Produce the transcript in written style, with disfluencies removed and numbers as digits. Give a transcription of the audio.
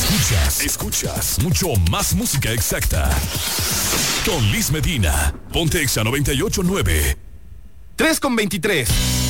Escuchas mucho más música exacta. Con Liz Medina. Ponte Exa 98.9. 3:23.